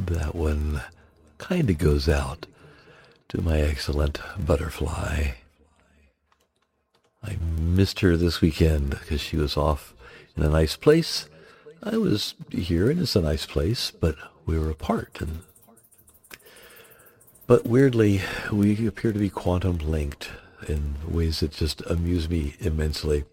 That one kind of goes out to my excellent butterfly. I missed her this weekend because she was off in a nice place. I was here and it's a nice place, but we were apart. But weirdly, we appear to be quantum linked in ways that just amuse me immensely.